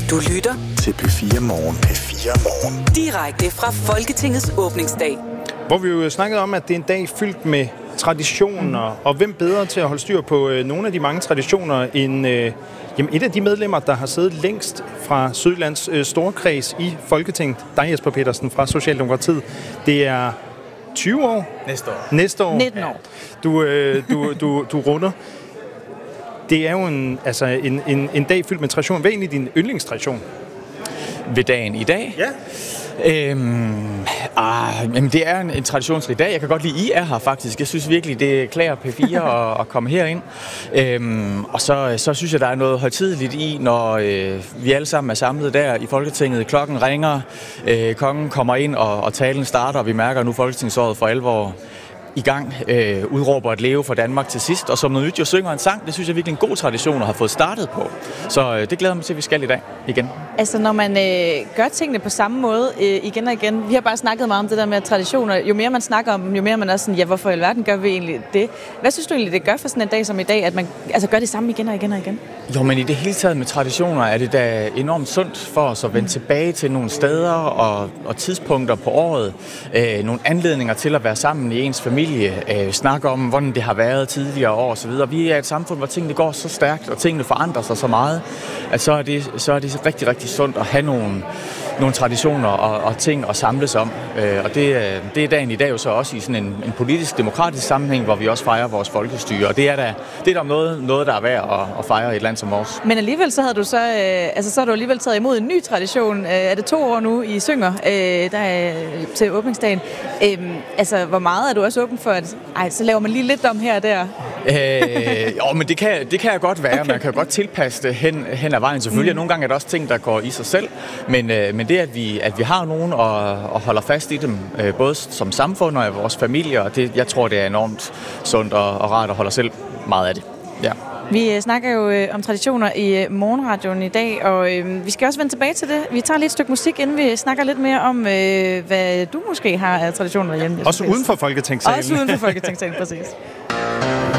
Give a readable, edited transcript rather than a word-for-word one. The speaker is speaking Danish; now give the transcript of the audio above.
Du lytter til P4 Morgen. P4 Morgen. Direkte fra Folketingets åbningsdag. Hvor vi jo snakkede om, at det er en dag fyldt med traditioner, og hvem bedre til at holde styr på nogle af de mange traditioner end et af de medlemmer, der har siddet længst fra Sydlands Storkreds i Folketinget, dig Jesper Petersen fra Socialdemokratiet. Det er 20 år? Næste år. 19 år. Du runder. Det er jo en dag fyldt med tradition. Hvad er egentlig din yndlingstradition? Ved dagen i dag? Ja. Men det er en traditionsrig dag. Jeg kan godt lide, I er her faktisk. Jeg synes virkelig, det klæder P4 at komme herind. Og så synes jeg, der er noget højtideligt i, når vi alle sammen er samlet der i Folketinget. Klokken ringer, kongen kommer ind, og talen starter, og vi mærker nu Folketingsåret for alvor i gang, udråber at leve for Danmark til sidst, og som noget nyt jo synger en sang. Det synes jeg er virkelig en god tradition at have fået startet på. Så det glæder mig til, at vi skal i dag igen. Altså når man gør tingene på samme måde igen og igen. Vi har bare snakket meget om det der med traditioner. Jo mere man snakker om dem, jo mere man også sådan, ja, hvorfor i alverden gør vi egentlig det? Hvad synes du egentlig, det gør for sådan en dag som i dag, at man gør det samme igen og igen og igen? Jo, men i det hele taget med traditioner er det da enormt sundt for os at vende tilbage til nogle steder og tidspunkter på året. Nogle anledninger til at være sammen i ens familie. Snakke om, hvordan det har været tidligere år osv. Vi er et samfund, hvor tingene går så stærkt, og tingene forandrer sig så meget, at så er det rigtig, rigtig sundt at have nogle traditioner og ting at samles om. Og det er dagen i dag jo så også i sådan en politisk, demokratisk sammenhæng, hvor vi også fejrer vores folkestyre. Og det er der noget, der er værd at fejre i et land som vores. Men alligevel så har du alligevel taget imod en ny tradition. Er det 2 år nu, I synger der til åbningsdagen? Hvor meget er du også åben for, at så laver man lige lidt om her og der? Men det kan jeg godt være. Okay. Man kan godt tilpasse det hen ad vejen selvfølgelig. Nogle gange er der også ting, der går i sig selv. Men det, at vi har nogen og holder fast i dem, både som samfund og i vores familier, og jeg tror, det er enormt sundt og rart at holde selv meget af det. Ja. Vi snakker jo om traditioner i morgenradioen i dag, og vi skal også vende tilbage til det. Vi tager lidt et stykke musik, inden vi snakker lidt mere om, hvad du måske har af traditioner hjemme. Også uden for Folketingssalen. Også uden for Folketingssalen, præcis.